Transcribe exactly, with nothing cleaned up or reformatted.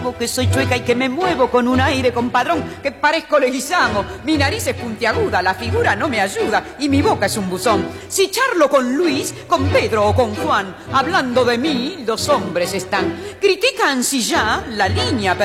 Digo que soy chueca y que me muevo con un aire compadrón, que parezco Leguizamo. Mi nariz es puntiaguda, la figura no me ayuda y mi boca es un buzón. Si charlo con Luis, con Pedro o con Juan, hablando de mí, los hombres están. Critican si ya la línea